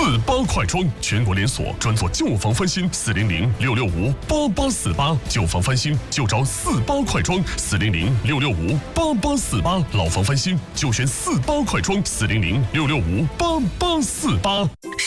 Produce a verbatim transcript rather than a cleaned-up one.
四八快装，全国连锁，专做旧房翻新。四零零六六五八八四八，旧房翻新就找四八快装。四零零六六五八八四八，老房翻新就选四八快装。四零零六六五八八四八。